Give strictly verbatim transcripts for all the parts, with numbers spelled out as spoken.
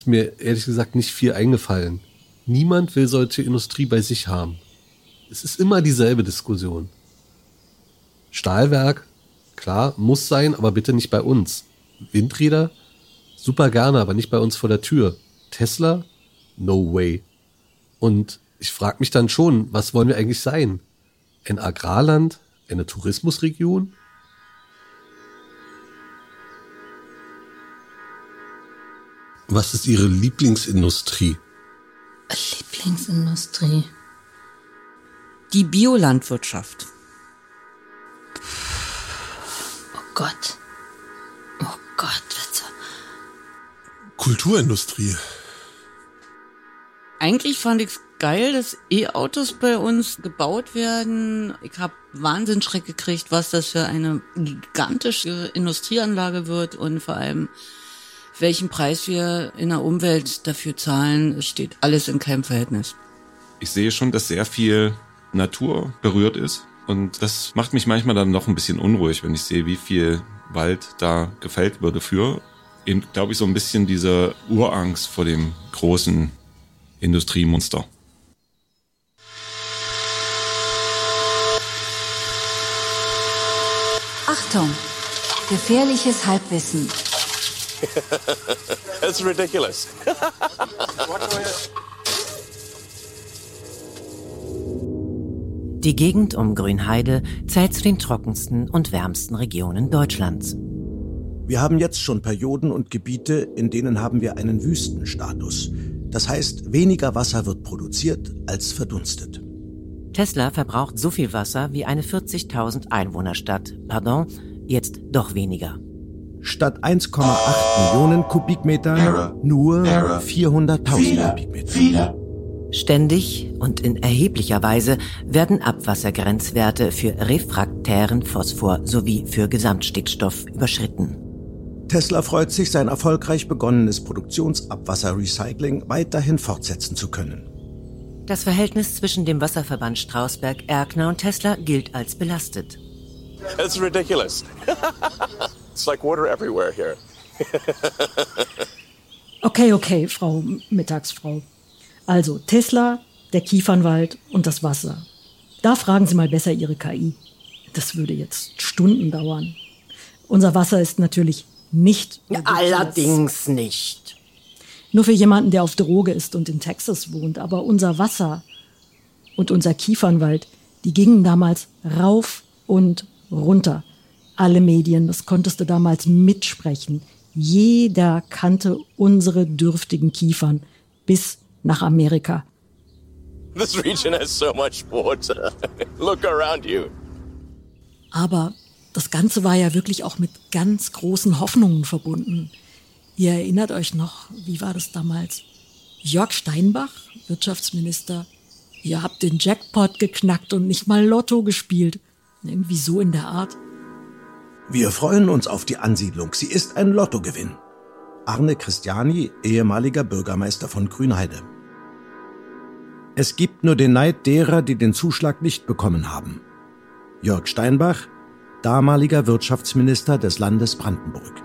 Ist mir ehrlich gesagt nicht viel eingefallen. Niemand will solche Industrie bei sich haben. Es ist immer dieselbe Diskussion. Stahlwerk, klar, muss sein, aber bitte nicht bei uns. Windräder, super gerne, aber nicht bei uns vor der Tür. Tesla, no way. Und ich frage mich dann schon, was wollen wir eigentlich sein? Ein Agrarland? Eine Tourismusregion? Was ist Ihre Lieblingsindustrie? Lieblingsindustrie? Die Biolandwirtschaft. Oh Gott. Oh Gott, bitte. Kulturindustrie. Eigentlich fand ich's geil, dass E-Autos bei uns gebaut werden. Ich habe Wahnsinnsschreck gekriegt, was das für eine gigantische Industrieanlage wird und vor allem, welchen Preis wir in der Umwelt dafür zahlen, steht alles in keinem Verhältnis. Ich sehe schon, dass sehr viel Natur berührt ist und das macht mich manchmal dann noch ein bisschen unruhig, wenn ich sehe, wie viel Wald da gefällt wurde für, eben, glaube ich, so ein bisschen diese Urangst vor dem großen Industriemonster. Achtung, gefährliches Halbwissen. That's ridiculous. Die Gegend um Grünheide zählt zu den trockensten und wärmsten Regionen Deutschlands. Wir haben jetzt schon Perioden und Gebiete, in denen haben wir einen Wüstenstatus. Das heißt, weniger Wasser wird produziert, als verdunstet. Tesla verbraucht so viel Wasser wie eine vierzigtausend Einwohnerstadt. Pardon, jetzt doch weniger. Statt eins Komma acht Millionen Kubikmetern nur vierhunderttausend Kubikmeter. Ständig und in erheblicher Weise werden Abwassergrenzwerte für refraktären Phosphor sowie für Gesamtstickstoff überschritten. Tesla freut sich, sein erfolgreich begonnenes Produktionsabwasserrecycling weiterhin fortsetzen zu können. Das Verhältnis zwischen dem Wasserverband Strausberg, Erkner und Tesla gilt als belastet. That's ridiculous. It's like water everywhere here. Okay, okay, Frau Mittagsfrau. Also Tesla, der Kiefernwald und das Wasser. Da fragen Sie mal besser Ihre K I. Das würde jetzt Stunden dauern. Unser Wasser ist natürlich nicht... Ja, allerdings nicht. Nur für jemanden, der auf Droge ist und in Texas wohnt. Aber unser Wasser und unser Kiefernwald, die gingen damals rauf und runter. Alle Medien, das konntest du damals mitsprechen. Jeder kannte unsere dürftigen Kiefern bis nach Amerika. This region has so much water. Look around you. Aber das Ganze war ja wirklich auch mit ganz großen Hoffnungen verbunden. Ihr erinnert euch noch, wie war das damals? Jörg Steinbach, Wirtschaftsminister. Ihr habt den Jackpot geknackt und nicht mal Lotto gespielt. Irgendwie so in der Art. Wir freuen uns auf die Ansiedlung. Sie ist ein Lottogewinn. Arne Christiani, ehemaliger Bürgermeister von Grünheide. Es gibt nur den Neid derer, die den Zuschlag nicht bekommen haben. Jörg Steinbach, damaliger Wirtschaftsminister des Landes Brandenburg.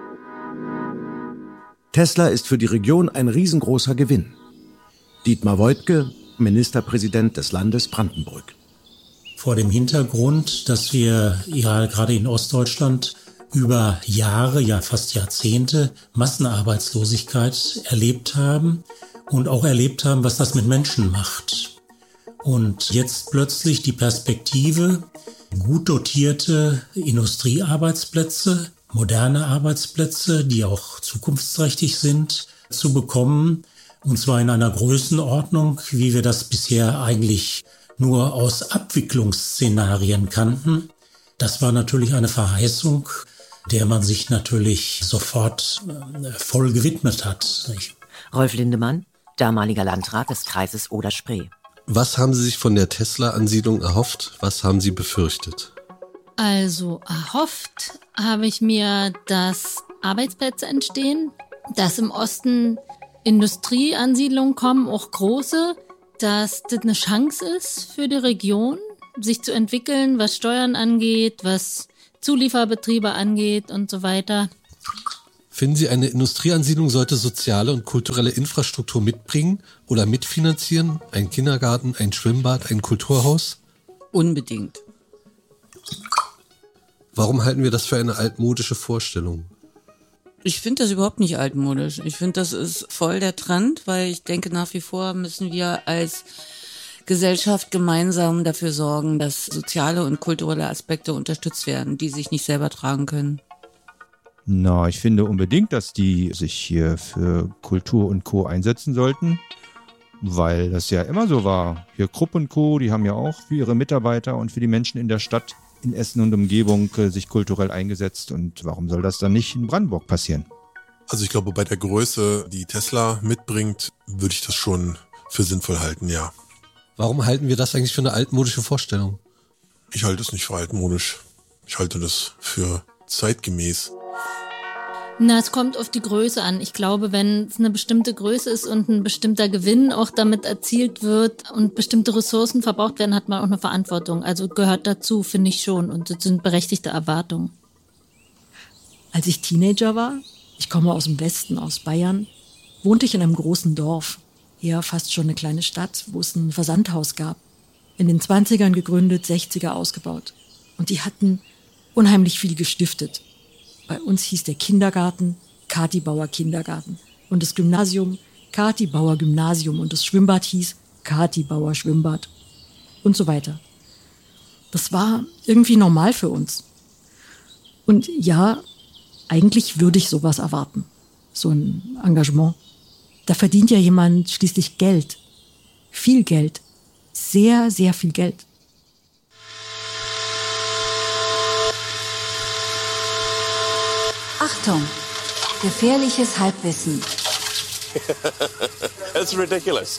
Tesla ist für die Region ein riesengroßer Gewinn. Dietmar Woidke, Ministerpräsident des Landes Brandenburg. Vor dem Hintergrund, dass wir ja gerade in Ostdeutschland über Jahre, ja fast Jahrzehnte Massenarbeitslosigkeit erlebt haben und auch erlebt haben, was das mit Menschen macht. Und jetzt plötzlich die Perspektive, gut dotierte Industriearbeitsplätze, moderne Arbeitsplätze, die auch zukunftsträchtig sind, zu bekommen. Und zwar in einer Größenordnung, wie wir das bisher eigentlich nur aus Abwicklungsszenarien kannten. Das war natürlich eine Verheißung, der man sich natürlich sofort äh, voll gewidmet hat. Rolf Lindemann, damaliger Landrat des Kreises Oder-Spree. Was haben Sie sich von der Tesla-Ansiedlung erhofft? Was haben Sie befürchtet? Also erhofft habe ich mir, dass Arbeitsplätze entstehen, dass im Osten Industrieansiedlungen kommen, auch große, dass das eine Chance ist für die Region, sich zu entwickeln, was Steuern angeht, was Zulieferbetriebe angeht und so weiter. Finden Sie, eine Industrieansiedlung sollte soziale und kulturelle Infrastruktur mitbringen oder mitfinanzieren? Ein Kindergarten, ein Schwimmbad, ein Kulturhaus? Unbedingt. Warum halten wir das für eine altmodische Vorstellung? Ich finde das überhaupt nicht altmodisch. Ich finde, das ist voll der Trend, weil ich denke, nach wie vor müssen wir als Gesellschaft gemeinsam dafür sorgen, dass soziale und kulturelle Aspekte unterstützt werden, die sich nicht selber tragen können. Na, ich finde unbedingt, dass die sich hier für Kultur und Co. einsetzen sollten, weil das ja immer so war. Hier Krupp und Co., die haben ja auch für ihre Mitarbeiter und für die Menschen in der Stadt in Essen und Umgebung äh, sich kulturell eingesetzt. Und warum soll das dann nicht in Brandenburg passieren? Also ich glaube, bei der Größe, die Tesla mitbringt, würde ich das schon für sinnvoll halten, ja. Warum halten wir das eigentlich für eine altmodische Vorstellung? Ich halte es nicht für altmodisch. Ich halte das für zeitgemäß. Na, es kommt auf die Größe an. Ich glaube, wenn es eine bestimmte Größe ist und ein bestimmter Gewinn auch damit erzielt wird und bestimmte Ressourcen verbraucht werden, hat man auch eine Verantwortung. Also gehört dazu, finde ich schon. Und das sind berechtigte Erwartungen. Als ich Teenager war, ich komme aus dem Westen, aus Bayern, wohnte ich in einem großen Dorf. Eher fast schon eine kleine Stadt, wo es ein Versandhaus gab. In den zwanzigern gegründet, sechziger ausgebaut. Und die hatten unheimlich viel gestiftet. Bei uns hieß der Kindergarten Kati Bauer Kindergarten und das Gymnasium Kati Bauer Gymnasium und das Schwimmbad hieß Kati Bauer Schwimmbad und so weiter. Das war irgendwie normal für uns. Und ja, eigentlich würde ich sowas erwarten, so ein Engagement. Da verdient ja jemand schließlich Geld, viel Geld, sehr, sehr viel Geld. Achtung, gefährliches Halbwissen. That's ridiculous.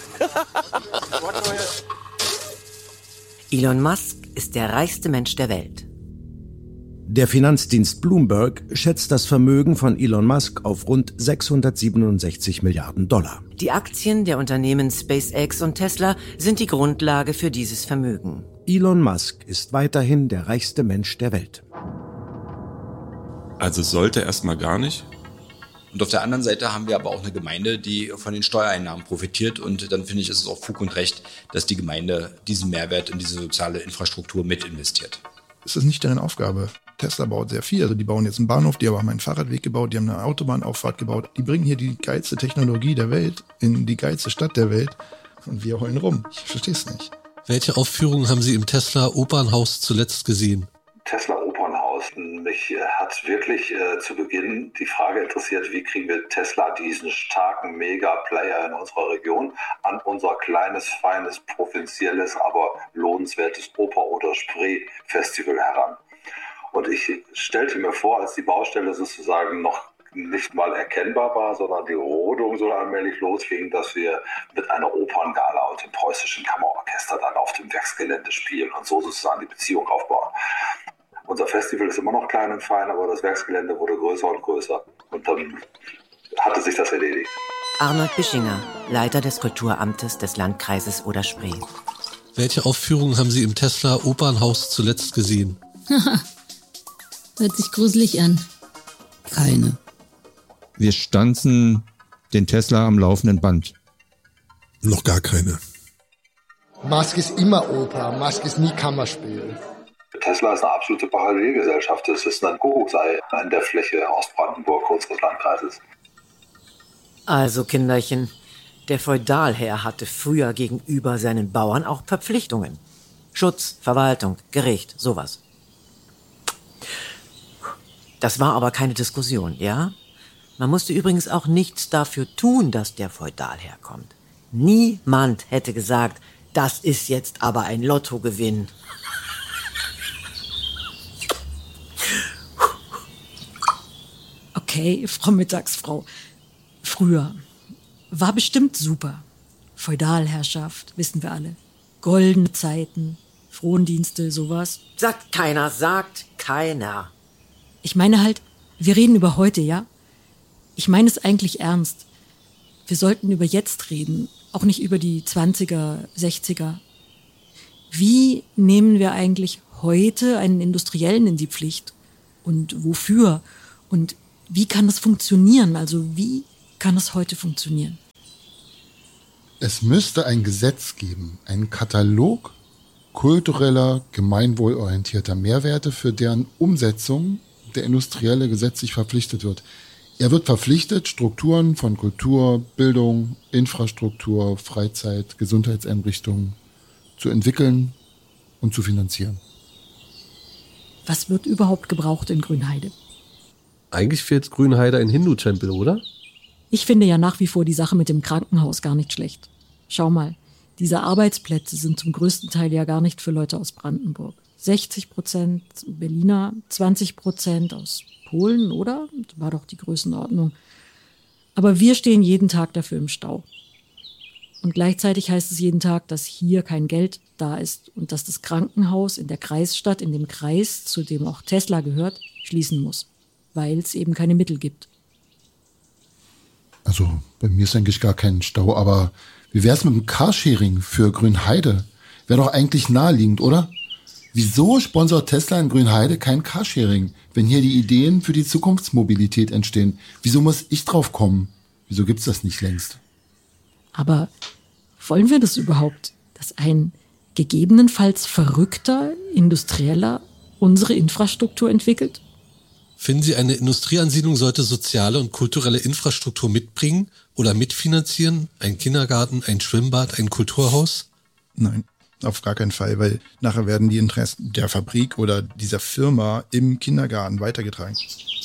Elon Musk ist der reichste Mensch der Welt. Der Finanzdienst Bloomberg schätzt das Vermögen von Elon Musk auf rund sechshundertsiebenundsechzig Milliarden Dollar. Die Aktien der Unternehmen SpaceX und Tesla sind die Grundlage für dieses Vermögen. Elon Musk ist weiterhin der reichste Mensch der Welt. Also sollte erstmal gar nicht. Und auf der anderen Seite haben wir aber auch eine Gemeinde, die von den Steuereinnahmen profitiert. Und dann finde ich, ist es auch Fug und Recht, dass die Gemeinde diesen Mehrwert in diese soziale Infrastruktur mit investiert. Es ist nicht deren Aufgabe. Tesla baut sehr viel. Also die bauen jetzt einen Bahnhof, die haben einen Fahrradweg gebaut, die haben eine Autobahnauffahrt gebaut. Die bringen hier die geilste Technologie der Welt in die geilste Stadt der Welt. Und wir heulen rum. Ich verstehe es nicht. Welche Aufführungen haben Sie im Tesla Opernhaus zuletzt gesehen? Tesla Opernhaus. Mich äh, hat wirklich äh, zu Beginn die Frage interessiert, wie kriegen wir Tesla, diesen starken Mega-Player in unserer Region, an unser kleines, feines, provinzielles, aber lohnenswertes Oper- oder Spree-Festival heran. Und ich stellte mir vor, als die Baustelle sozusagen noch nicht mal erkennbar war, sondern die Rodung so allmählich losging, dass wir mit einer Operngala und dem preußischen Kammerorchester dann auf dem Werksgelände spielen und so sozusagen die Beziehung aufbauen. Unser Festival ist immer noch klein und fein, aber das Werksgelände wurde größer und größer. Und dann hatte sich das erledigt. Arnold Bischinger, Leiter des Kulturamtes des Landkreises Oder-Spree. Welche Aufführungen haben Sie im Tesla Opernhaus zuletzt gesehen? Hört sich gruselig an. Keine. Wir stanzen den Tesla am laufenden Band. Noch gar keine. Musk ist immer Oper, Musk ist nie Kammerspiel. Tesla ist eine absolute Parallelgesellschaft. Es ist ein Kuckucksei an der Fläche Ostbrandenburg unseres Landkreises. Also, Kinderchen, der Feudalherr hatte früher gegenüber seinen Bauern auch Verpflichtungen. Schutz, Verwaltung, Gericht, sowas. Das war aber keine Diskussion, ja? Man musste übrigens auch nichts dafür tun, dass der Feudalherr kommt. Niemand hätte gesagt, das ist jetzt aber ein Lottogewinn. Okay, Frau Mittagsfrau. Früher war bestimmt super. Feudalherrschaft, wissen wir alle. Goldene Zeiten, Frondienste, sowas. Sagt keiner, sagt keiner. Ich meine halt, wir reden über heute, ja? Ich meine es eigentlich ernst. Wir sollten über jetzt reden, auch nicht über die zwanziger, sechziger. Wie nehmen wir eigentlich heute einen Industriellen in die Pflicht? Und wofür? Und wie kann das funktionieren? Also wie kann es heute funktionieren? Es müsste ein Gesetz geben, einen Katalog kultureller, gemeinwohlorientierter Mehrwerte, für deren Umsetzung der Industrielle gesetzlich verpflichtet wird. Er wird verpflichtet, Strukturen von Kultur, Bildung, Infrastruktur, Freizeit, Gesundheitseinrichtungen zu entwickeln und zu finanzieren. Was wird überhaupt gebraucht in Grünheide? Eigentlich fehlt Grünheide ein Hindu-Tempel, oder? Ich finde ja nach wie vor die Sache mit dem Krankenhaus gar nicht schlecht. Schau mal, diese Arbeitsplätze sind zum größten Teil ja gar nicht für Leute aus Brandenburg. sechzig Prozent Berliner, zwanzig Prozent aus Polen, oder? Das war doch die Größenordnung. Aber wir stehen jeden Tag dafür im Stau. Und gleichzeitig heißt es jeden Tag, dass hier kein Geld da ist und dass das Krankenhaus in der Kreisstadt, in dem Kreis, zu dem auch Tesla gehört, schließen muss, weil es eben keine Mittel gibt. Also bei mir ist eigentlich gar kein Stau, aber wie wär's mit dem Carsharing für Grünheide? Wäre doch eigentlich naheliegend, oder? Wieso sponsert Tesla in Grünheide kein Carsharing, wenn hier die Ideen für die Zukunftsmobilität entstehen? Wieso muss ich drauf kommen? Wieso gibt's das nicht längst? Aber wollen wir das überhaupt, dass ein gegebenenfalls verrückter Industrieller unsere Infrastruktur entwickelt? Finden Sie, eine Industrieansiedlung sollte soziale und kulturelle Infrastruktur mitbringen oder mitfinanzieren? Ein Kindergarten, ein Schwimmbad, ein Kulturhaus? Nein, auf gar keinen Fall, weil nachher werden die Interessen der Fabrik oder dieser Firma im Kindergarten weitergetragen.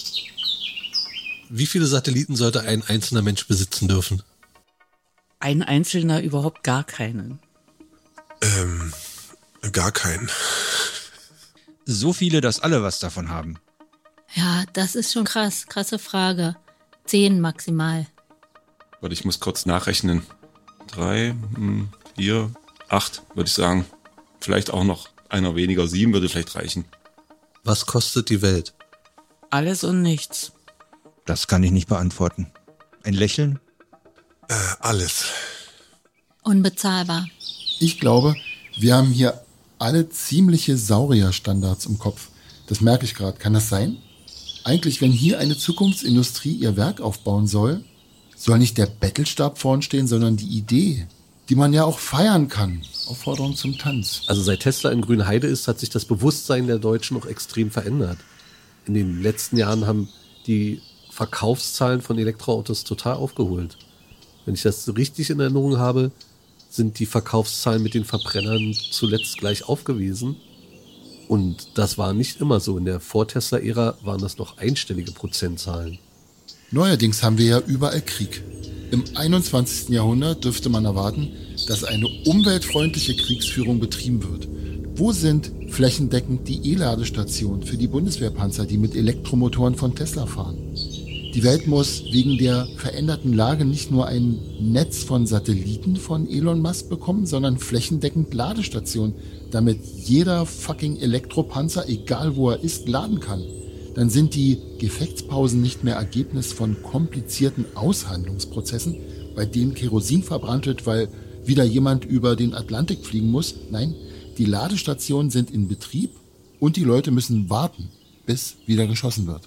Wie viele Satelliten sollte ein einzelner Mensch besitzen dürfen? Ein Einzelner überhaupt gar keinen. Ähm, gar keinen. So viele, dass alle was davon haben. Ja, das ist schon krass. Krasse Frage. Zehn maximal. Warte, ich muss kurz nachrechnen. Drei, vier, acht, würde ich sagen. Vielleicht auch noch einer weniger. Sieben würde vielleicht reichen. Was kostet die Welt? Alles und nichts. Das kann ich nicht beantworten. Ein Lächeln? Äh, alles. Unbezahlbar. Ich glaube, wir haben hier alle ziemliche Saurierstandards im Kopf. Das merke ich gerade. Kann das sein? Eigentlich, wenn hier eine Zukunftsindustrie ihr Werk aufbauen soll, soll nicht der Bettelstab vorn stehen, sondern die Idee, die man ja auch feiern kann. Aufforderung zum Tanz. Also seit Tesla in Grünheide ist, hat sich das Bewusstsein der Deutschen noch extrem verändert. In den letzten Jahren haben die Verkaufszahlen von Elektroautos total aufgeholt. Wenn ich das so richtig in Erinnerung habe, sind die Verkaufszahlen mit den Verbrennern zuletzt gleich auf gewesen. Und das war nicht immer so. In der Vor-Tesla-Ära waren das noch einstellige Prozentzahlen. Neuerdings haben wir ja überall Krieg. Im einundzwanzigsten Jahrhundert dürfte man erwarten, dass eine umweltfreundliche Kriegsführung betrieben wird. Wo sind flächendeckend die E-Ladestationen für die Bundeswehrpanzer, die mit Elektromotoren von Tesla fahren? Die Welt muss wegen der veränderten Lage nicht nur ein Netz von Satelliten von Elon Musk bekommen, sondern flächendeckend Ladestationen, damit jeder fucking Elektropanzer, egal wo er ist, laden kann. Dann sind die Gefechtspausen nicht mehr Ergebnis von komplizierten Aushandlungsprozessen, bei denen Kerosin verbrannt wird, weil wieder jemand über den Atlantik fliegen muss. Nein, die Ladestationen sind in Betrieb und die Leute müssen warten, bis wieder geschossen wird.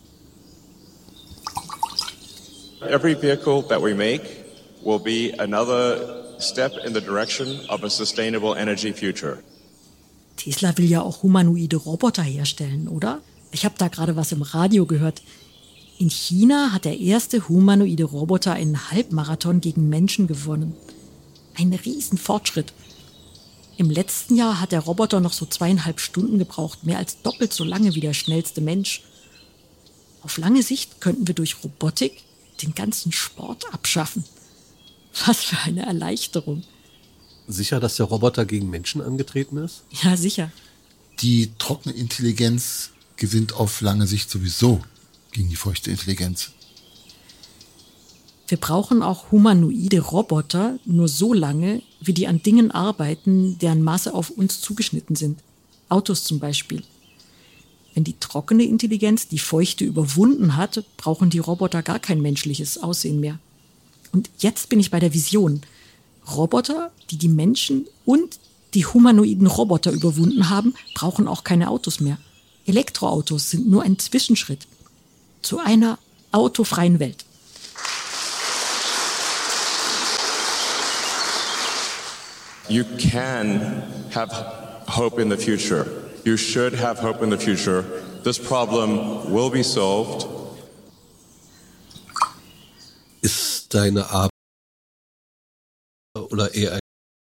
Every vehicle that we make will be another step in the direction of a sustainable energy future. Tesla will ja auch humanoide Roboter herstellen, oder? Ich habe da gerade was im Radio gehört. In China hat der erste humanoide Roboter einen Halbmarathon gegen Menschen gewonnen. Ein Riesenfortschritt. Im letzten Jahr hat der Roboter noch so zweieinhalb Stunden gebraucht, mehr als doppelt so lange wie der schnellste Mensch. Auf lange Sicht könnten wir durch Robotik den ganzen Sport abschaffen. Was für eine Erleichterung. Sicher, dass der Roboter gegen Menschen angetreten ist? Ja, sicher. Die trockene Intelligenz gewinnt auf lange Sicht sowieso gegen die feuchte Intelligenz. Wir brauchen auch humanoide Roboter nur so lange, wie die an Dingen arbeiten, deren Maße auf uns zugeschnitten sind. Autos zum Beispiel. Wenn die trockene Intelligenz die feuchte überwunden hat, brauchen die Roboter gar kein menschliches Aussehen mehr. Und jetzt bin ich bei der Vision. Roboter, die die Menschen und die humanoiden Roboter überwunden haben, brauchen auch keine Autos mehr. Elektroautos sind nur ein Zwischenschritt zu einer autofreien Welt. You can have hope in the future. You should have hope in the future. This problem will be solved. Ist deine Arbeit oder eher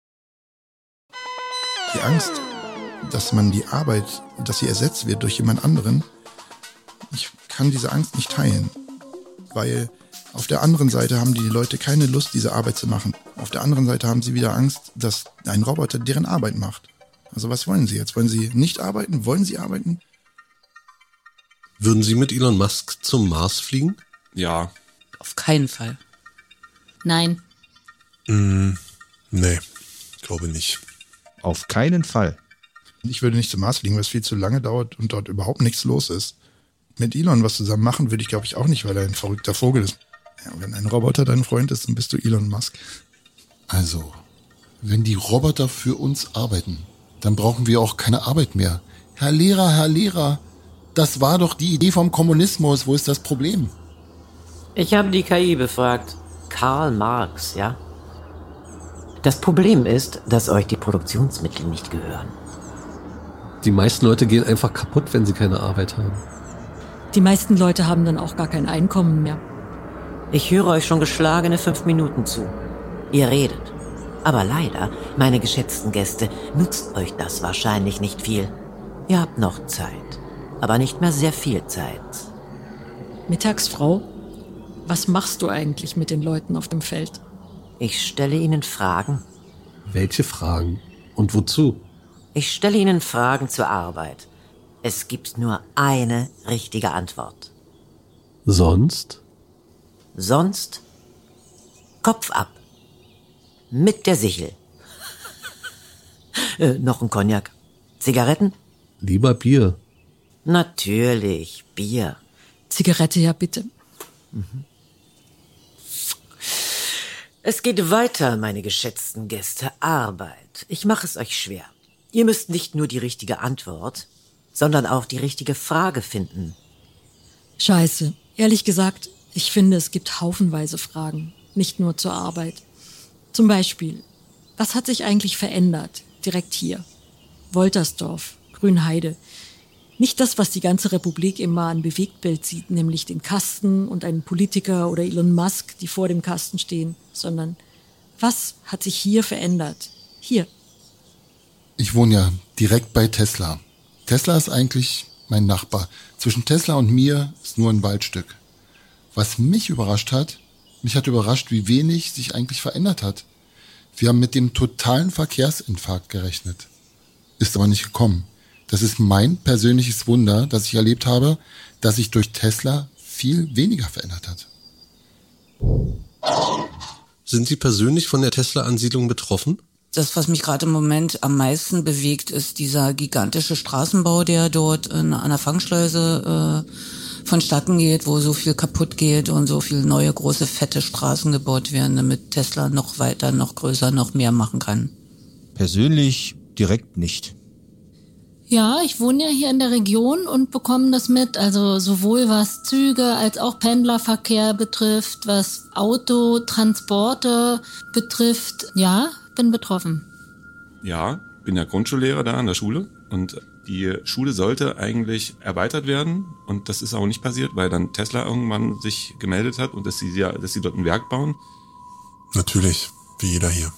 die Angst, dass man die Arbeit, dass sie ersetzt wird durch jemand anderen, ich kann diese Angst nicht teilen, weil auf der anderen Seite haben die Leute keine Lust, diese Arbeit zu machen. Auf der anderen Seite haben sie wieder Angst, dass ein Roboter deren Arbeit macht. Also was wollen sie jetzt? Wollen sie nicht arbeiten? Wollen sie arbeiten? Würden Sie mit Elon Musk zum Mars fliegen? Ja. Auf keinen Fall. Nein. Mm, nee, glaube nicht. Auf keinen Fall. Ich würde nicht zum Mars fliegen, weil es viel zu lange dauert und dort überhaupt nichts los ist. Mit Elon was zusammen machen würde ich, glaube ich, auch nicht, weil er ein verrückter Vogel ist. Ja, wenn ein Roboter dein Freund ist, dann bist du Elon Musk. Also, wenn die Roboter für uns arbeiten, dann brauchen wir auch keine Arbeit mehr. Herr Lehrer, Herr Lehrer, das war doch die Idee vom Kommunismus. Wo ist das Problem? Ich habe die K I befragt. Karl Marx, ja? Das Problem ist, dass euch die Produktionsmittel nicht gehören. Die meisten Leute gehen einfach kaputt, wenn sie keine Arbeit haben. Die meisten Leute haben dann auch gar kein Einkommen mehr. Ich höre euch schon geschlagene fünf Minuten zu. Ihr redet. Aber leider, meine geschätzten Gäste, nutzt euch das wahrscheinlich nicht viel. Ihr habt noch Zeit, aber nicht mehr sehr viel Zeit. Mittagsfrau, was machst du eigentlich mit den Leuten auf dem Feld? Ich stelle ihnen Fragen. Welche Fragen? Und wozu? Ich stelle ihnen Fragen zur Arbeit. Es gibt nur eine richtige Antwort. Sonst? Sonst Kopf ab. Mit der Sichel. äh, noch ein Cognac. Zigaretten? Lieber Bier. Natürlich, Bier. Zigarette, ja bitte. Mhm. Es geht weiter, meine geschätzten Gäste. Arbeit. Ich mache es euch schwer. Ihr müsst nicht nur die richtige Antwort, sondern auch die richtige Frage finden. Scheiße. Ehrlich gesagt, ich finde, es gibt haufenweise Fragen. Nicht nur zur Arbeit. Zum Beispiel, was hat sich eigentlich verändert? Direkt hier. Woltersdorf, Grünheide. Nicht das, was die ganze Republik immer an Bewegtbild sieht, nämlich den Kasten und einen Politiker oder Elon Musk, die vor dem Kasten stehen, sondern was hat sich hier verändert? Hier. Ich wohne ja direkt bei Tesla. Tesla ist eigentlich mein Nachbar. Zwischen Tesla und mir ist nur ein Waldstück. Was mich überrascht hat, mich hat überrascht, wie wenig sich eigentlich verändert hat. Wir haben mit dem totalen Verkehrsinfarkt gerechnet. Ist aber nicht gekommen. Das ist mein persönliches Wunder, das ich erlebt habe, dass sich durch Tesla viel weniger verändert hat. Sind Sie persönlich von der Tesla-Ansiedlung betroffen? Das, was mich gerade im Moment am meisten bewegt, ist dieser gigantische Straßenbau, der dort in, an der Fangschleuse äh, vonstatten geht, wo so viel kaputt geht und so viel neue, große, fette Straßen gebaut werden, damit Tesla noch weiter, noch größer, noch mehr machen kann. Persönlich direkt nicht. Ja, ich wohne ja hier in der Region und bekomme das mit, also sowohl was Züge als auch Pendlerverkehr betrifft, was Autotransporte betrifft. Ja, bin betroffen. Ja, bin ja Grundschullehrer da an der Schule und die Schule sollte eigentlich erweitert werden und das ist auch nicht passiert, weil dann Tesla irgendwann sich gemeldet hat und dass sie, ja, dass sie dort ein Werk bauen. Natürlich, wie jeder hier.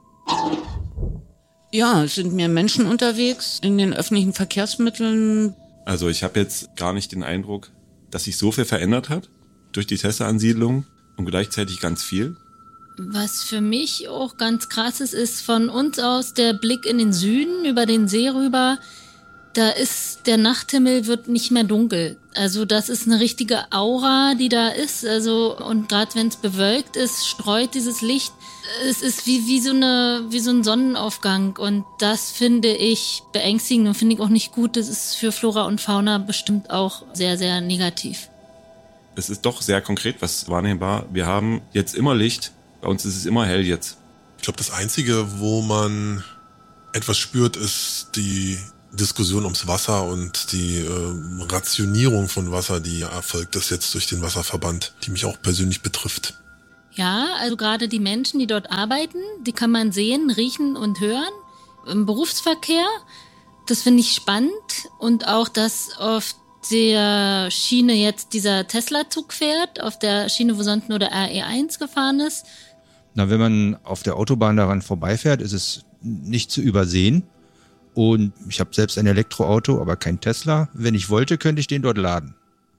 Ja, es sind mehr Menschen unterwegs in den öffentlichen Verkehrsmitteln. Also ich habe jetzt gar nicht den Eindruck, dass sich so viel verändert hat durch die Tesla-Ansiedlung und gleichzeitig ganz viel. Was für mich auch ganz krass ist, ist von uns aus der Blick in den Süden, über den See rüber. Da ist, der Nachthimmel wird nicht mehr dunkel. Also das ist eine richtige Aura, die da ist. Also, und gerade wenn es bewölkt ist, streut dieses Licht. Es ist wie, wie so eine, wie so ein Sonnenaufgang. Und das finde ich beängstigend und finde ich auch nicht gut. Das ist für Flora und Fauna bestimmt auch sehr, sehr negativ. Es ist doch sehr konkret was wahrnehmbar. Wir haben jetzt immer Licht. Bei uns ist es immer hell jetzt. Ich glaube, das Einzige, wo man etwas spürt, ist die Diskussion ums Wasser und die äh, Rationierung von Wasser, die erfolgt, das jetzt durch den Wasserverband, die mich auch persönlich betrifft. Ja, also gerade die Menschen, die dort arbeiten, die kann man sehen, riechen und hören. Im Berufsverkehr, das finde ich spannend. Und auch, dass auf der Schiene jetzt dieser Tesla-Zug fährt, auf der Schiene, wo sonst nur der R E eins gefahren ist. Na, wenn man auf der Autobahn daran vorbeifährt, ist es nicht zu übersehen. Und ich habe selbst ein Elektroauto, aber kein Tesla. Wenn ich wollte, könnte ich den dort laden.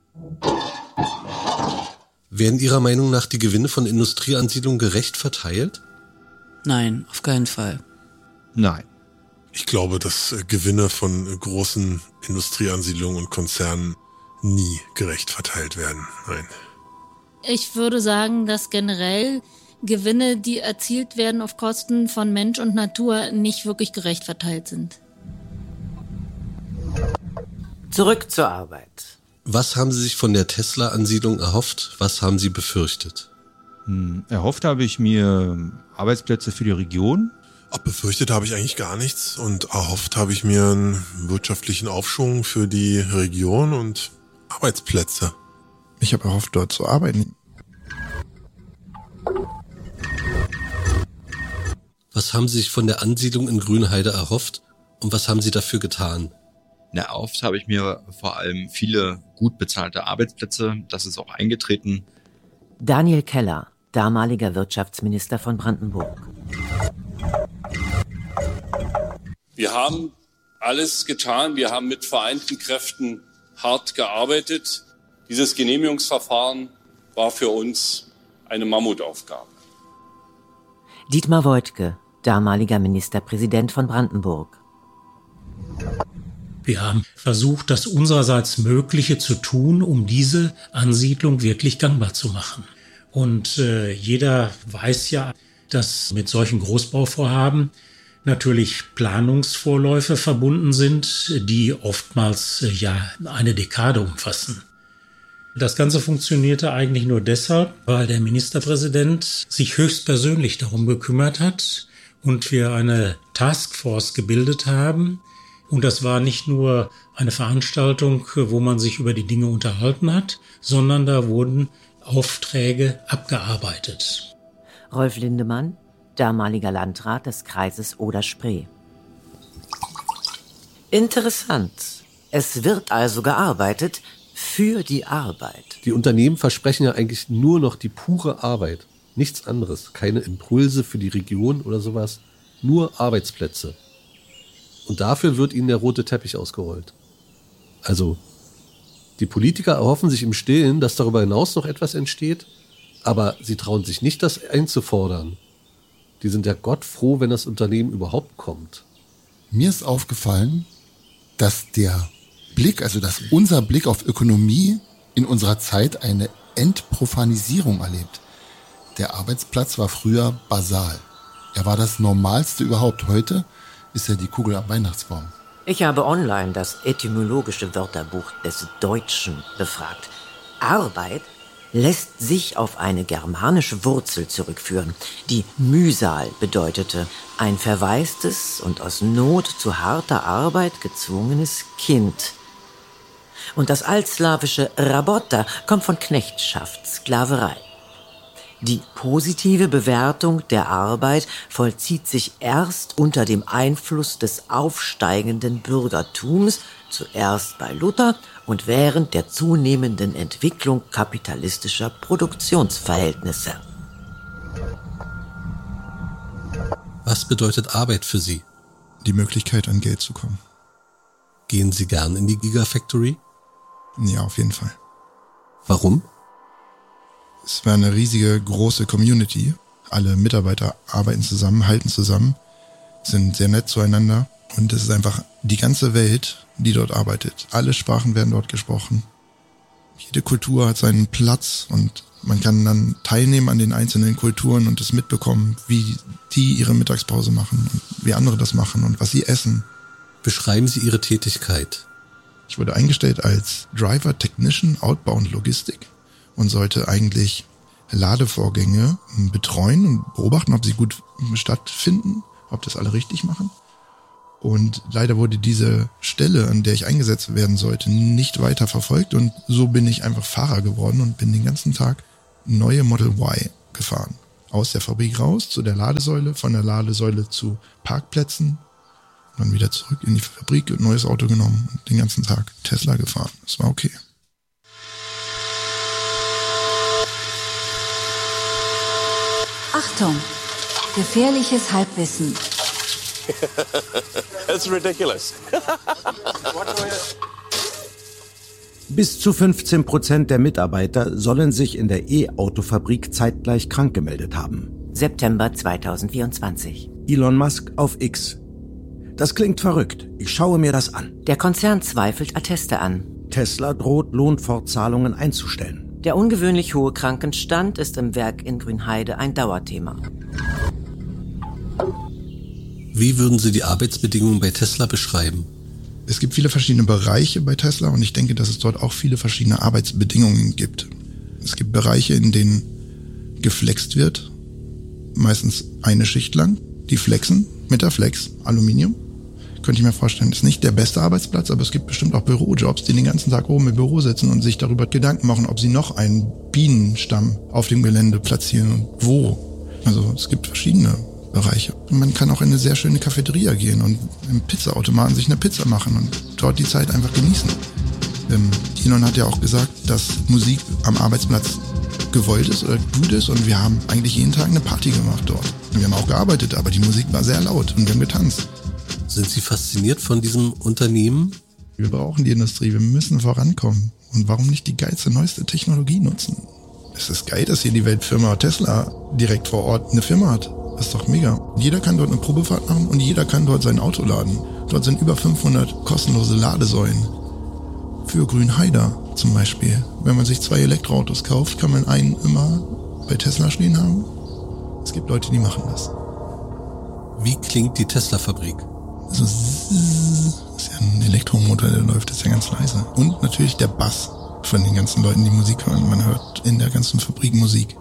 Werden Ihrer Meinung nach die Gewinne von Industrieansiedlungen gerecht verteilt? Nein, auf keinen Fall. Nein. Ich glaube, dass Gewinne von großen Industrieansiedlungen und Konzernen nie gerecht verteilt werden. Nein. Ich würde sagen, dass generell Gewinne, die erzielt werden auf Kosten von Mensch und Natur, nicht wirklich gerecht verteilt sind. Zurück zur Arbeit. Was haben Sie sich von der Tesla-Ansiedlung erhofft? Was haben Sie befürchtet? Hm, erhofft habe ich mir Arbeitsplätze für die Region. Ach, befürchtet habe ich eigentlich gar nichts und erhofft habe ich mir einen wirtschaftlichen Aufschwung für die Region und Arbeitsplätze. Ich habe erhofft, dort zu arbeiten. Was haben Sie sich von der Ansiedlung in Grünheide erhofft und was haben Sie dafür getan? Na, erhofft habe ich mir vor allem viele gut bezahlte Arbeitsplätze. Das ist auch eingetreten. Daniel Keller, damaliger Wirtschaftsminister von Brandenburg. Wir haben alles getan. Wir haben mit vereinten Kräften hart gearbeitet. Dieses Genehmigungsverfahren war für uns eine Mammutaufgabe. Dietmar Woidke, damaliger Ministerpräsident von Brandenburg. Wir haben versucht, das unsererseits Mögliche zu tun, um diese Ansiedlung wirklich gangbar zu machen. Und äh, jeder weiß ja, dass mit solchen Großbauvorhaben natürlich Planungsvorläufe verbunden sind, die oftmals äh, ja eine Dekade umfassen. Das Ganze funktionierte eigentlich nur deshalb, weil der Ministerpräsident sich höchstpersönlich darum gekümmert hat und wir eine Taskforce gebildet haben. Und das war nicht nur eine Veranstaltung, wo man sich über die Dinge unterhalten hat, sondern da wurden Aufträge abgearbeitet. Rolf Lindemann, damaliger Landrat des Kreises Oder-Spree. Interessant. Es wird also gearbeitet für die Arbeit. Die Unternehmen versprechen ja eigentlich nur noch die pure Arbeit. Nichts anderes. Keine Impulse für die Region oder sowas. Nur Arbeitsplätze. Und dafür wird ihnen der rote Teppich ausgerollt. Also, die Politiker erhoffen sich im Stillen, dass darüber hinaus noch etwas entsteht, aber sie trauen sich nicht, das einzufordern. Die sind ja Gott froh, wenn das Unternehmen überhaupt kommt. Mir ist aufgefallen, dass der Blick, also dass unser Blick auf Ökonomie in unserer Zeit eine Entprofanisierung erlebt. Der Arbeitsplatz war früher basal. Er war das Normalste überhaupt. Heute ist ja die Kugel am Weihnachtsbaum. Ich habe online das etymologische Wörterbuch des Deutschen befragt. Arbeit lässt sich auf eine germanische Wurzel zurückführen, die Mühsal bedeutete. Ein verwaistes und aus Not zu harter Arbeit gezwungenes Kind. Und das altslawische Rabota kommt von Knechtschaft, Sklaverei. Die positive Bewertung der Arbeit vollzieht sich erst unter dem Einfluss des aufsteigenden Bürgertums, zuerst bei Luther und während der zunehmenden Entwicklung kapitalistischer Produktionsverhältnisse. Was bedeutet Arbeit für Sie? Die Möglichkeit, an Geld zu kommen. Gehen Sie gern in die Gigafactory? Ja, auf jeden Fall. Warum? Es war eine riesige, große Community. Alle Mitarbeiter arbeiten zusammen, halten zusammen, sind sehr nett zueinander. Und es ist einfach die ganze Welt, die dort arbeitet. Alle Sprachen werden dort gesprochen. Jede Kultur hat seinen Platz und man kann dann teilnehmen an den einzelnen Kulturen und es mitbekommen, wie die ihre Mittagspause machen und wie andere das machen und was sie essen. Beschreiben Sie Ihre Tätigkeit. Ich wurde eingestellt als Driver Technician Outbound Logistik und sollte eigentlich Ladevorgänge betreuen und beobachten, ob sie gut stattfinden, ob das alle richtig machen. Und leider wurde diese Stelle, an der ich eingesetzt werden sollte, nicht weiter verfolgt. Und so bin ich einfach Fahrer geworden und bin den ganzen Tag neue Model Y gefahren. Aus der Fabrik raus zu der Ladesäule, von der Ladesäule zu Parkplätzen, dann wieder zurück in die Fabrik, ein neues Auto genommen und den ganzen Tag Tesla gefahren. Das war okay. Achtung, gefährliches Halbwissen. That's ridiculous. Bis zu fünfzehn Prozent der Mitarbeiter sollen sich in der E-Auto-Fabrik zeitgleich krank gemeldet haben. September zweitausendvierundzwanzig. Elon Musk auf X. Das klingt verrückt. Ich schaue mir das an. Der Konzern zweifelt Atteste an. Tesla droht Lohnfortzahlungen einzustellen. Der ungewöhnlich hohe Krankenstand ist im Werk in Grünheide ein Dauerthema. Wie würden Sie die Arbeitsbedingungen bei Tesla beschreiben? Es gibt viele verschiedene Bereiche bei Tesla und ich denke, dass es dort auch viele verschiedene Arbeitsbedingungen gibt. Es gibt Bereiche, in denen geflext wird, meistens eine Schicht lang. Die flexen mit der Flex, Aluminium. Könnte ich mir vorstellen, ist nicht der beste Arbeitsplatz, aber es gibt bestimmt auch Bürojobs, die den ganzen Tag oben im Büro sitzen und sich darüber Gedanken machen, ob sie noch einen Bienenstamm auf dem Gelände platzieren und wo. Also es gibt verschiedene Bereiche. Man kann auch in eine sehr schöne Cafeteria gehen und im Pizzaautomaten sich eine Pizza machen und dort die Zeit einfach genießen. Ähm, Elon hat ja auch gesagt, dass Musik am Arbeitsplatz gewollt ist oder gut ist und wir haben eigentlich jeden Tag eine Party gemacht dort. Und wir haben auch gearbeitet, aber die Musik war sehr laut und wir haben getanzt. Sind Sie fasziniert von diesem Unternehmen? Wir brauchen die Industrie, wir müssen vorankommen. Und warum nicht die geilste, neueste Technologie nutzen? Es ist geil, dass hier die Weltfirma Tesla direkt vor Ort eine Firma hat. Das ist doch mega. Jeder kann dort eine Probefahrt machen und jeder kann dort sein Auto laden. Dort sind über fünfhundert kostenlose Ladesäulen. Für Grünheider zum Beispiel. Wenn man sich zwei Elektroautos kauft, kann man einen immer bei Tesla stehen haben. Es gibt Leute, die machen das. Wie klingt die Tesla-Fabrik? So, das ist ja ein Elektromotor, der läuft, das ist ja ganz leise. Und natürlich der Bass von den ganzen Leuten, die Musik hören. Man hört in der ganzen Fabrik Musik.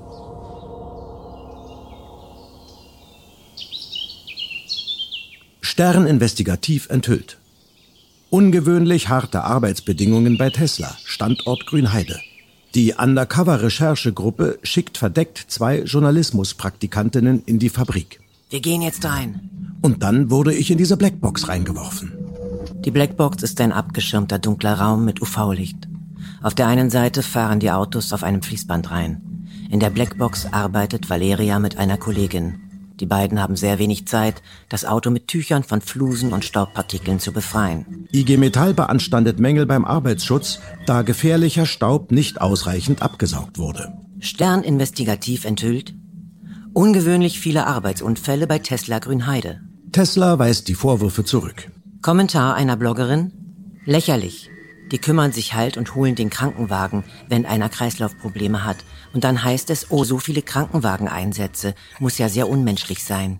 Stern investigativ enthüllt. Ungewöhnlich harte Arbeitsbedingungen bei Tesla, Standort Grünheide. Die Undercover-Recherchegruppe schickt verdeckt zwei Journalismuspraktikantinnen in die Fabrik. Wir gehen jetzt rein. Und dann wurde ich in diese Blackbox reingeworfen. Die Blackbox ist ein abgeschirmter dunkler Raum mit U V-Licht. Auf der einen Seite fahren die Autos auf einem Fließband rein. In der Blackbox arbeitet Valeria mit einer Kollegin. Die beiden haben sehr wenig Zeit, das Auto mit Tüchern von Flusen und Staubpartikeln zu befreien. I G Metall beanstandet Mängel beim Arbeitsschutz, da gefährlicher Staub nicht ausreichend abgesaugt wurde. Stern investigativ enthüllt: ungewöhnlich viele Arbeitsunfälle bei Tesla Grünheide. Tesla weist die Vorwürfe zurück. Kommentar einer Bloggerin: lächerlich. Die kümmern sich halt und holen den Krankenwagen, wenn einer Kreislaufprobleme hat. Und dann heißt es, oh, so viele Krankenwageneinsätze. Muss ja sehr unmenschlich sein.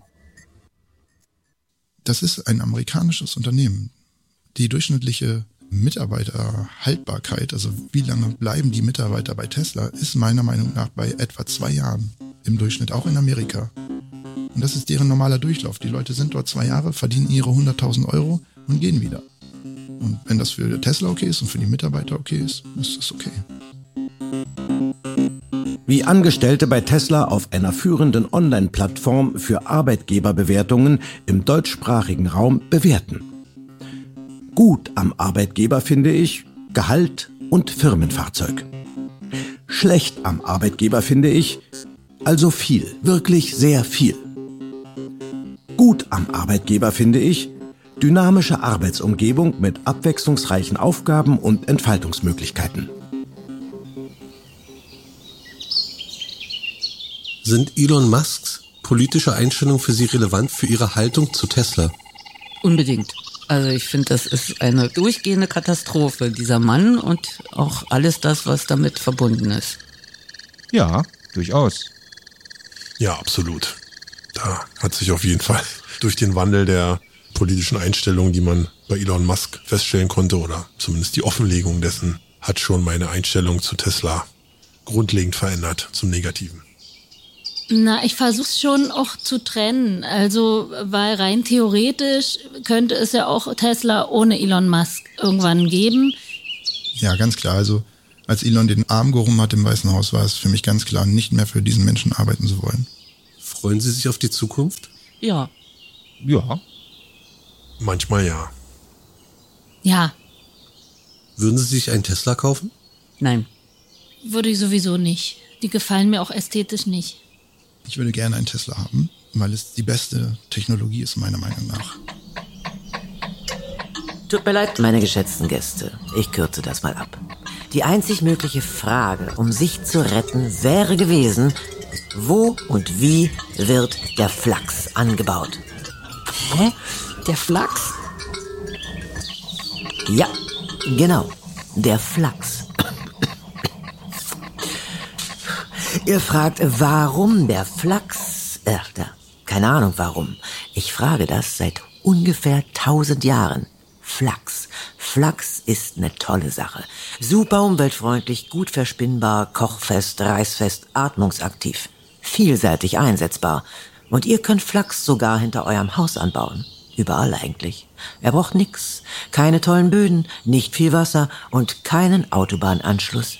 Das ist ein amerikanisches Unternehmen. Die durchschnittliche Mitarbeiterhaltbarkeit, also wie lange bleiben die Mitarbeiter bei Tesla, ist meiner Meinung nach bei etwa zwei Jahren im Durchschnitt, auch in Amerika. Und das ist deren normaler Durchlauf. Die Leute sind dort zwei Jahre, verdienen ihre hunderttausend Euro und gehen wieder. Und wenn das für Tesla okay ist und für die Mitarbeiter okay ist, ist das okay. Wie Angestellte bei Tesla auf einer führenden Online-Plattform für Arbeitgeberbewertungen im deutschsprachigen Raum bewerten. Gut am Arbeitgeber finde ich Gehalt und Firmenfahrzeug. Schlecht am Arbeitgeber finde ich also viel, wirklich sehr viel. Gut am Arbeitgeber finde ich dynamische Arbeitsumgebung mit abwechslungsreichen Aufgaben und Entfaltungsmöglichkeiten. Sind Elon Musks politische Einstellungen für Sie relevant für Ihre Haltung zu Tesla? Unbedingt. Also ich finde, das ist eine durchgehende Katastrophe, dieser Mann und auch alles das, was damit verbunden ist. Ja, durchaus. Ja, absolut. Da hat sich auf jeden Fall durch den Wandel der politischen Einstellungen, die man bei Elon Musk feststellen konnte, oder zumindest die Offenlegung dessen, hat schon meine Einstellung zu Tesla grundlegend verändert zum Negativen. Na, ich versuche es schon auch zu trennen. Also, weil rein theoretisch könnte es ja auch Tesla ohne Elon Musk irgendwann geben. Ja, ganz klar. Also, als Elon den Arm gehoben hat im Weißen Haus, war es für mich ganz klar, nicht mehr für diesen Menschen arbeiten zu wollen. Freuen Sie sich auf die Zukunft? Ja. Ja. Manchmal ja. Ja. Würden Sie sich einen Tesla kaufen? Nein. Würde ich sowieso nicht. Die gefallen mir auch ästhetisch nicht. Ich würde gerne einen Tesla haben, weil es die beste Technologie ist, meiner Meinung nach. Tut mir leid, meine geschätzten Gäste. Ich kürze das mal ab. Die einzig mögliche Frage, um sich zu retten, wäre gewesen, wo und wie wird der Flachs angebaut? Hä? Der Flachs? Ja, genau. Der Flachs. Ihr fragt, warum der Flachs? Äh, da, keine Ahnung warum. Ich frage das seit ungefähr tausend Jahren. Flachs. Flachs ist eine tolle Sache. Super umweltfreundlich, gut verspinnbar, kochfest, reißfest, atmungsaktiv. Vielseitig einsetzbar. Und ihr könnt Flachs sogar hinter eurem Haus anbauen. Überall eigentlich. Er braucht nix. Keine tollen Böden, nicht viel Wasser und keinen Autobahnanschluss.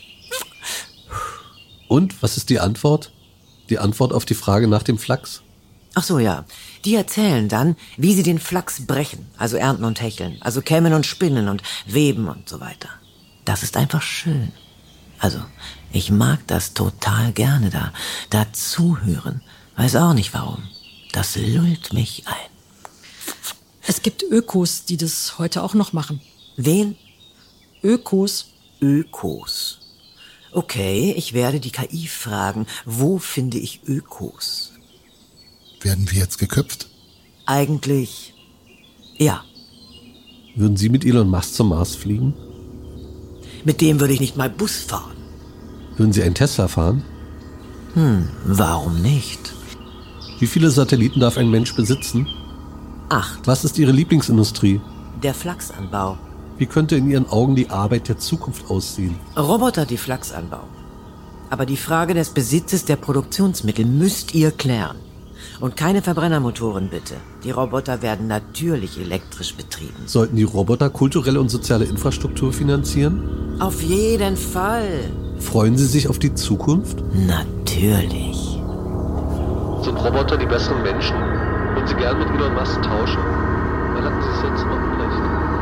Und, was ist die Antwort? Die Antwort auf die Frage nach dem Flachs? Ach so, ja. Die erzählen dann, wie sie den Flachs brechen, also ernten und hecheln, also kämmen und spinnen und weben und so weiter. Das ist einfach schön. Also, ich mag das total gerne da, da zuhören. Weiß auch nicht warum. Das lullt mich ein. Es gibt Ökos, die das heute auch noch machen. Wen? Ökos. Ökos. Okay, ich werde die K I fragen, wo finde ich Ökos? Werden wir jetzt geköpft? Eigentlich, ja. Würden Sie mit Elon Musk zum Mars fliegen? Mit dem würde ich nicht mal Bus fahren. Würden Sie einen Tesla fahren? Hm, warum nicht? Wie viele Satelliten darf ein Mensch besitzen? Acht. Was ist Ihre Lieblingsindustrie? Der Flachsanbau. Wie könnte in Ihren Augen die Arbeit der Zukunft aussehen? Roboter, die Flachs anbauen. Aber die Frage des Besitzes der Produktionsmittel müsst ihr klären. Und keine Verbrennermotoren, bitte. Die Roboter werden natürlich elektrisch betrieben. Sollten die Roboter kulturelle und soziale Infrastruktur finanzieren? Auf jeden Fall. Freuen Sie sich auf die Zukunft? Natürlich. Sind Roboter die besseren Menschen? Würden Sie gern mit Elon Musk tauschen? Weil hatten Sie es sonst immer unrecht?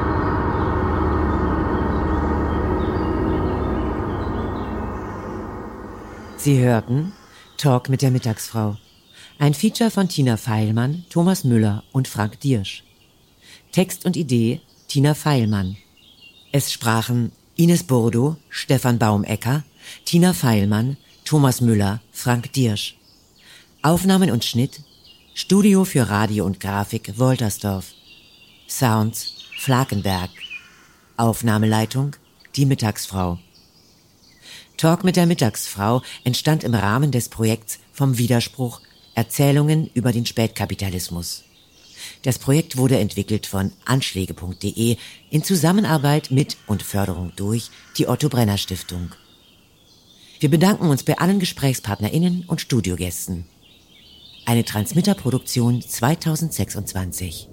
Sie hörten Talk mit der Mittagsfrau. Ein Feature von Tina Feilmann, Thomas Müller und Frank Diersch. Text und Idee Tina Feilmann. Es sprachen Ines Burdo, Stefan Baumecker, Tina Feilmann, Thomas Müller, Frank Diersch. Aufnahmen und Schnitt Studio für Radio und Grafik Woltersdorf. Sounds Flakenberg. Aufnahmeleitung Die Mittagsfrau. Talk mit der Mittagsfrau entstand im Rahmen des Projekts Vom Widerspruch Erzählungen über den Spätkapitalismus. Das Projekt wurde entwickelt von anschläge punkt de in Zusammenarbeit mit und Förderung durch die Otto Brenner Stiftung. Wir bedanken uns bei allen GesprächspartnerInnen und Studiogästen. Eine Transmitter-Produktion zweitausendsechsundzwanzig.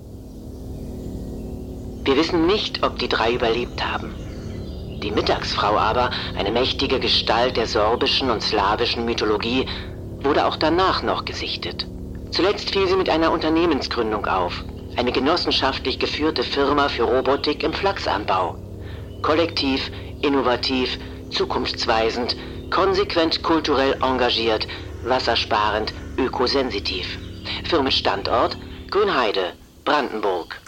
Wir wissen nicht, ob die drei überlebt haben. Die Mittagsfrau aber, eine mächtige Gestalt der sorbischen und slawischen Mythologie, wurde auch danach noch gesichtet. Zuletzt fiel sie mit einer Unternehmensgründung auf. Eine genossenschaftlich geführte Firma für Robotik im Flachsanbau. Kollektiv, innovativ, zukunftsweisend, konsequent kulturell engagiert, wassersparend, ökosensitiv. Firmenstandort Grünheide, Brandenburg.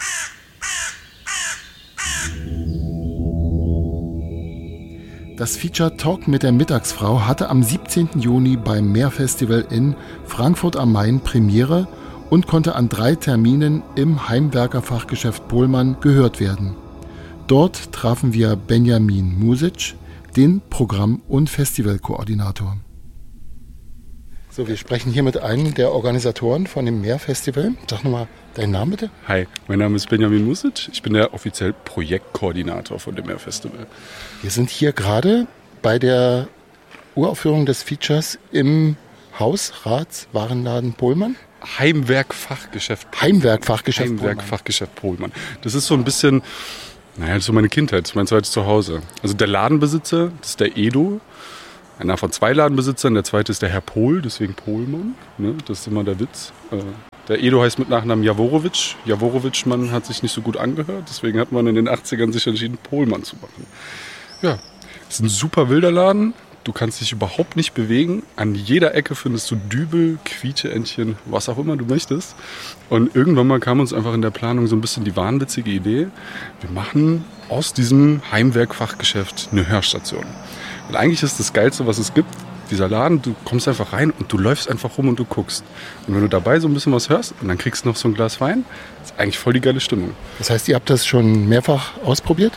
Das Feature Talk mit der Mittagsfrau hatte am siebzehnten Juni beim Meerfestival in Frankfurt am Main Premiere und konnte an drei Terminen im Heimwerkerfachgeschäft Pohlmann gehört werden. Dort trafen wir Benjamin Music, den Programm- und Festivalkoordinator. So, wir sprechen hier mit einem der Organisatoren von dem Meerfestival. Sag nochmal deinen Namen bitte. Hi, mein Name ist Benjamin Music. Ich bin der offiziell Projektkoordinator von dem Meerfestival. Wir sind hier gerade bei der Uraufführung des Features im Haus, Rats, Warenladen Pohlmann? Heimwerk-Fachgeschäft. Heimwerk-Fachgeschäft Heimwerk-Fachgeschäft Pohlmann. Das ist so ein bisschen, naja, das ist so meine Kindheit, das ist mein zweites Zuhause. Also der Ladenbesitzer, das ist der Edo. Einer von zwei Ladenbesitzern, der zweite ist der Herr Pohl, deswegen Pohlmann. Ne? Das ist immer der Witz. Der Edo heißt mit Nachnamen Jaworowitsch. Jaworowitsch-Mann hat sich nicht so gut angehört, deswegen hat man in den achtzigern sich entschieden, Pohlmann zu machen. Ja, ist ein super wilder Laden. Du kannst dich überhaupt nicht bewegen. An jeder Ecke findest du Dübel, Quietscheentchen, was auch immer du möchtest. Und irgendwann mal kam uns einfach in der Planung so ein bisschen die wahnwitzige Idee, wir machen aus diesem Heimwerk-Fachgeschäft eine Hörstation. Und eigentlich ist das Geilste, was es gibt, dieser Laden, du kommst einfach rein und du läufst einfach rum und du guckst. Und wenn du dabei so ein bisschen was hörst und dann kriegst du noch so ein Glas Wein, ist eigentlich voll die geile Stimmung. Das heißt, ihr habt das schon mehrfach ausprobiert?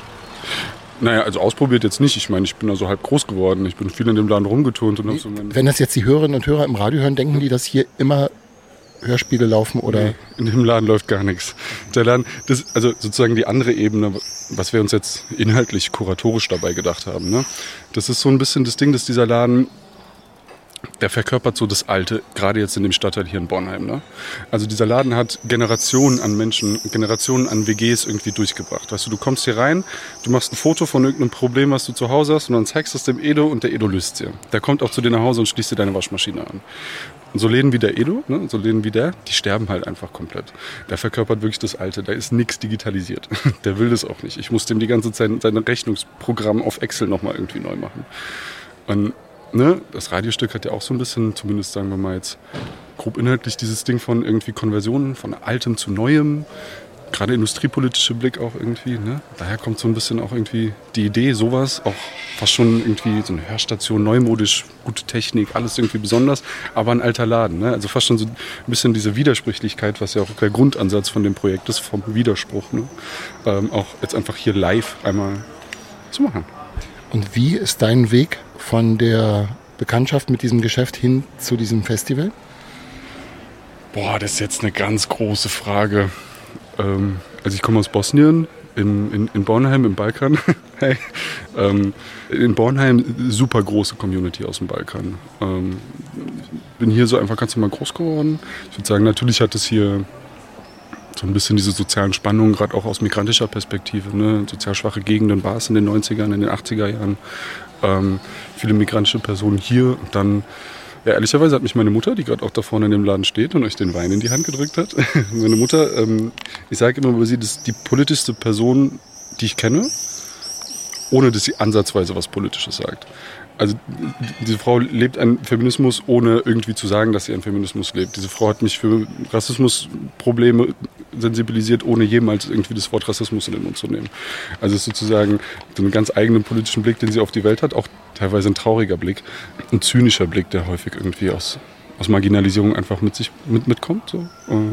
Naja, also ausprobiert jetzt nicht. Ich meine, ich bin da so halb groß geworden. Ich bin viel in dem Laden rumgeturnt. Und hab so mein Wenn das jetzt die Hörerinnen und Hörer im Radio hören, denken die, dass hier immer Hörspiele laufen oder? Nee, in dem Laden läuft gar nichts. Der Laden, das, also sozusagen die andere Ebene, was wir uns jetzt inhaltlich kuratorisch dabei gedacht haben. Ne? Das ist so ein bisschen das Ding, dass dieser Laden, der verkörpert so das Alte, gerade jetzt in dem Stadtteil hier in Bornheim. Ne? Also dieser Laden hat Generationen an Menschen, Generationen an W Gs irgendwie durchgebracht. Weißt du, du kommst hier rein, du machst ein Foto von irgendeinem Problem, was du zu Hause hast und dann zeigst du es dem Edo und der Edo löst dir. Der kommt auch zu dir nach Hause und schließt dir deine Waschmaschine an. Und so Läden wie der Edo, ne, so Läden wie der, die sterben halt einfach komplett. Der verkörpert wirklich das Alte, da ist nichts digitalisiert. Der will das auch nicht. Ich muss dem die ganze Zeit sein Rechnungsprogramm auf Excel nochmal irgendwie neu machen. Und ne, das Radiostück hat ja auch so ein bisschen, zumindest sagen wir mal jetzt grob inhaltlich, dieses Ding von irgendwie Konversionen, von Altem zu Neuem. Gerade industriepolitische Blick auch irgendwie, ne? Daher kommt so ein bisschen auch irgendwie die Idee, sowas, auch fast schon irgendwie so eine Hörstation, neumodisch, gute Technik, alles irgendwie besonders, aber ein alter Laden, ne? Also fast schon so ein bisschen diese Widersprüchlichkeit, was ja auch der Grundansatz von dem Projekt ist, vom Widerspruch, ne? Ähm, auch jetzt einfach hier live einmal zu machen. Und wie ist dein Weg von der Bekanntschaft mit diesem Geschäft hin zu diesem Festival? Boah, das ist jetzt eine ganz große Frage. Ähm, also ich komme aus Bosnien, in, in, in Bornheim im Balkan. Hey. ähm, in Bornheim super große Community aus dem Balkan. Ähm, bin hier so einfach ganz normal groß geworden. Ich würde sagen, natürlich hat es hier so ein bisschen diese sozialen Spannungen, gerade auch aus migrantischer Perspektive. Ne? Sozial schwache Gegenden war es in den neunzigern, in den achtziger Jahren. Ähm, viele migrantische Personen hier und dann. Ja, ehrlicherweise hat mich meine Mutter, die gerade auch da vorne in dem Laden steht und euch den Wein in die Hand gedrückt hat. Meine Mutter, ähm, ich sage immer über sie, das ist die politischste Person, die ich kenne, ohne dass sie ansatzweise was Politisches sagt. Also diese Frau lebt einen Feminismus, ohne irgendwie zu sagen, dass sie einen Feminismus lebt. Diese Frau hat mich für Rassismusprobleme sensibilisiert, ohne jemals irgendwie das Wort Rassismus in den Mund zu nehmen. Also es ist sozusagen so einen ganz eigenen politischen Blick, den sie auf die Welt hat, auch teilweise ein trauriger Blick, ein zynischer Blick, der häufig irgendwie aus, aus Marginalisierung einfach mit sich mit, mitkommt. So.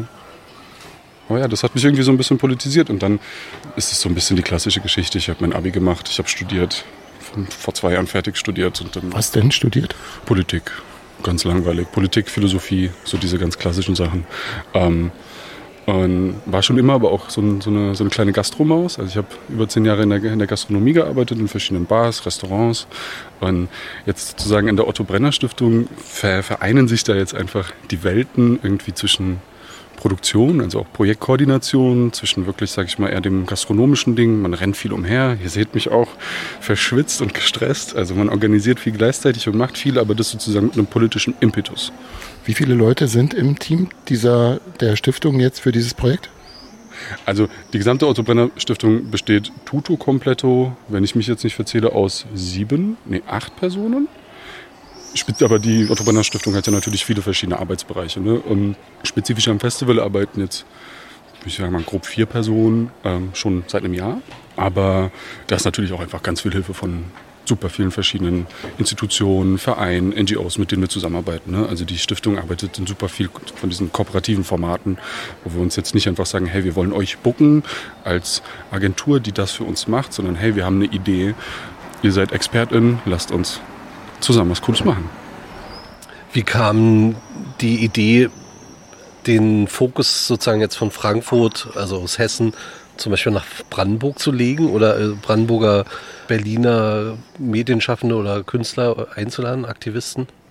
Aber ja, das hat mich irgendwie so ein bisschen politisiert und dann ist es so ein bisschen die klassische Geschichte. Ich habe mein Abi gemacht, ich habe studiert, vor zwei Jahren fertig studiert. Und dann Was denn studiert? Politik, ganz langweilig. Politik, Philosophie, so diese ganz klassischen Sachen. Ähm, und war schon immer aber auch so, ein, so, eine, so eine kleine Gastromaus. Also ich habe über zehn Jahre in der, in der Gastronomie gearbeitet, in verschiedenen Bars, Restaurants. Und jetzt sozusagen in der Otto-Brenner-Stiftung ver, vereinen sich da jetzt einfach die Welten irgendwie zwischen Produktion, also auch Projektkoordination, zwischen wirklich, sag ich mal, eher dem gastronomischen Ding. Man rennt viel umher. Ihr seht mich auch verschwitzt und gestresst. Also man organisiert viel gleichzeitig und macht viel, aber das sozusagen mit einem politischen Impetus. Wie viele Leute sind im Team dieser, der Stiftung jetzt für dieses Projekt? Also die gesamte Otto-Brenner-Stiftung besteht tutto completo, wenn ich mich jetzt nicht verzähle, aus sieben, nee, acht Personen. Aber die Otto-Brenner-Stiftung hat ja natürlich viele verschiedene Arbeitsbereiche. Ne? Und spezifisch am Festival arbeiten jetzt, ich sage mal, grob vier Personen ähm, schon seit einem Jahr. Aber da ist natürlich auch einfach ganz viel Hilfe von super vielen verschiedenen Institutionen, Vereinen, N G Os, mit denen wir zusammenarbeiten. Ne? Also die Stiftung arbeitet in super viel von diesen kooperativen Formaten, wo wir uns jetzt nicht einfach sagen, hey, wir wollen euch booken als Agentur, die das für uns macht, sondern hey, wir haben eine Idee, ihr seid ExpertInnen, lasst uns zusammen was Cooles machen. Wie kam die Idee, den Fokus sozusagen jetzt von Frankfurt, also aus Hessen, zum Beispiel nach Brandenburg zu legen oder Brandenburger, Berliner Medienschaffende oder Künstler einzuladen, Aktivisten?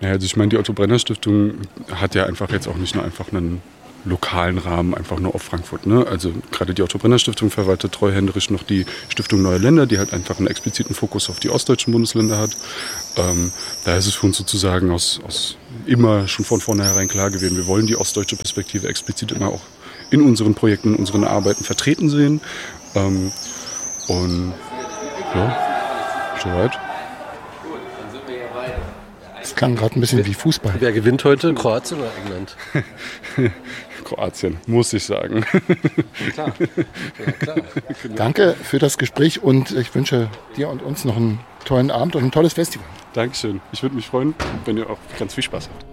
Ja, also ich meine, die Otto-Brenner-Stiftung hat ja einfach jetzt auch nicht nur einfach einen lokalen Rahmen, einfach nur auf Frankfurt. Ne? Also gerade die Otto-Brenner-Stiftung verwaltet treuhänderisch noch die Stiftung Neue Länder, die halt einfach einen expliziten Fokus auf die ostdeutschen Bundesländer hat. Ähm, da ist es für uns sozusagen aus, aus immer schon von vornherein klar gewesen, wir wollen die ostdeutsche Perspektive explizit immer auch in unseren Projekten, in unseren Arbeiten vertreten sehen. Ähm, und ja, soweit. Das klang gerade ein bisschen wie Fußball. Wer gewinnt heute? Kroatien oder England? Kroatien, muss ich sagen. Klar. Ja, klar. Danke für das Gespräch und ich wünsche dir und uns noch einen tollen Abend und ein tolles Festival. Dankeschön. Ich würde mich freuen, wenn ihr auch ganz viel Spaß habt.